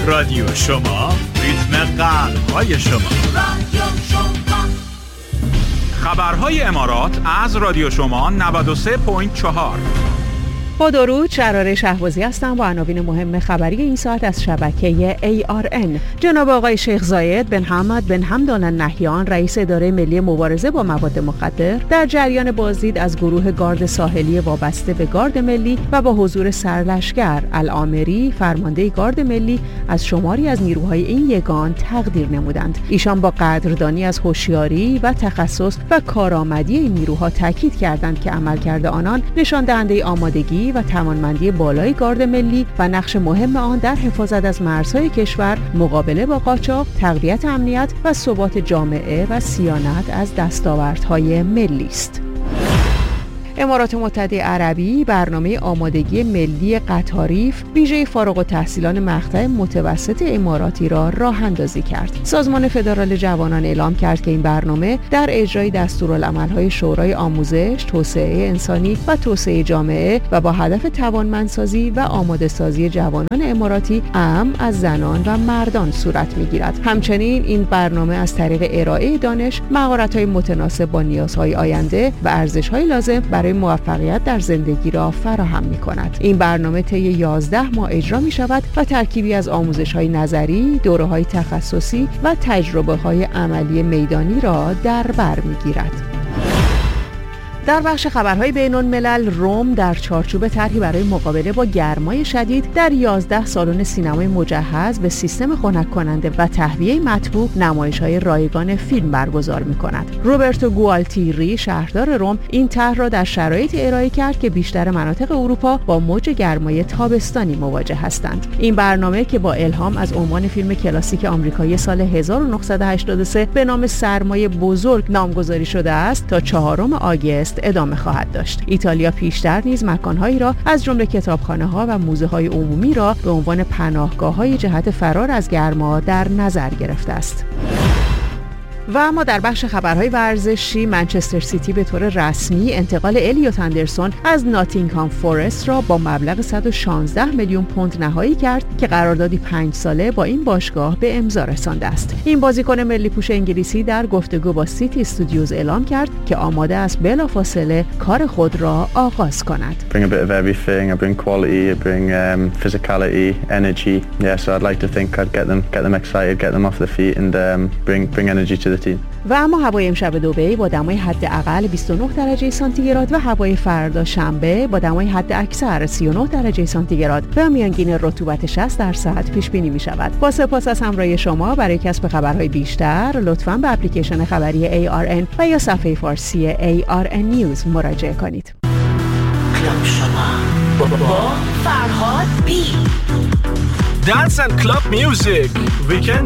رادیو شما، ریتم قلب‌های شما. رادیو شما. خبرهای امارات از رادیو شما 93.4. با درود، شراره شهبازی هستم با عناوین مهم خبری این ساعت از شبکه ARN. جناب آقای شیخ زاید بن حمد بن حمدان النهیان رئیس اداره ملی مبارزه با مواد مخدر در جریان بازدید از گروه گارد ساحلی وابسته به گارد ملی و با حضور سرلشکر العامری فرمانده گارد ملی از شماری از نیروهای این یگان تقدیر نمودند. ایشان با قدردانی از هوشیاری و تخصص و کارآمدی این نیروها تاکید کردند که عملکرد آنان نشان دهنده آمادگی و توانمندی بالای گارد ملی و نقش مهم آن در حفاظت از مرزهای کشور، مقابله با قاچاق، تقویت امنیت و ثبات جامعه و صیانت از دستاوردهای ملی است. امارات متحده عربی برنامه آمادگی ملی قطاریف ویژه فارغ التحصیلان مقطع متوسط اماراتی را راه اندازی کرد. سازمان فدرال جوانان اعلام کرد که این برنامه در اجرای دستورالعمل‌های شورای آموزش، توسعه انسانی و توسعه جامعه و با هدف توانمندسازی و آماده‌سازی جوانان اماراتی اعم از زنان و مردان صورت می‌گیرد. همچنین این برنامه از طریق ارائه دانش، مهارت‌های متناسب با نیازهای آینده و ارزش‌های لازم برای موفقیت در زندگی را فراهم می‌کند. این برنامه طی 11 ماه اجرا می‌شود و ترکیبی از آموزش‌های نظری، دوره‌های تخصصی و تجربه‌های عملی میدانی را در بر می‌گیرد. در بخش خبرهای بین‌الملل، روم در چارچوب طرحی برای مقابله با گرمای شدید در 11 سالن سینمای مجهز به سیستم خنک کننده و تهویه مطبوع نمایش‌های رایگان فیلم برگزار می‌کند. روبرتو گوالتیری شهردار روم این طرح را در شرایطی ارائه کرد که بیشتر مناطق اروپا با موج گرمای تابستانی مواجه هستند. این برنامه که با الهام از عنوان فیلم کلاسیک آمریکایی سال 1983 به نام سرمایه بزرگ نامگذاری شده است تا 4 آگوست ادامه خواهد داشت. ایتالیا پیشتر نیز مکانهایی را از جمله کتابخانه‌ها و موزه‌های عمومی را به عنوان پناهگاه‌های جهت فرار از گرما در نظر گرفته است. و اما در بخش خبرهای ورزشی، منچستر سیتی به طور رسمی انتقال الیوت اندرسون از ناتینگهام فورست را با مبلغ 116 میلیون پوند نهایی کرد که قراردادی 5 ساله با این باشگاه به امضا رسانده است. این بازیکن ملی پوش انگلیسی در گفتگو با سیتی استودیوز اعلام کرد که آماده است بلافاصله کار خود را آغاز کند. Bring a bit of everything. I bring quality, I bring physicality, energy. Yeah, so I'd like to think I'd get them excited, get them off their feet and bring energy to و اما هوای امشب دبی با دمای حداقل 29 درجه سانتیگراد و هوای فردا شنبه با دمای حد اکثر 39 درجه سانتیگراد و میانگین رطوبت 60% پیش بینی می شود. با سپاس از همراهی شما. برای کسب خبرهای بیشتر لطفاً به اپلیکیشن خبری ARN و یا صفحه فارسی ARN News مراجعه کنید. کلاب شما با فرهاد بی. Dance and Club Music. Weekend